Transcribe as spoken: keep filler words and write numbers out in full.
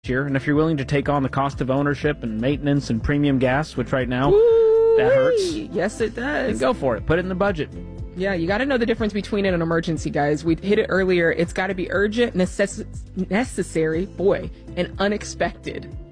year. And if you're willing to take on the cost of ownership and maintenance and premium gas, which right now, Woo-wee. that hurts. Yes, it does. Then go for it. Put it in the budget. Yeah, you got to know the difference between an emergency, guys. We hit it earlier. It's got to be urgent, necess- necessary, boy, and unexpected.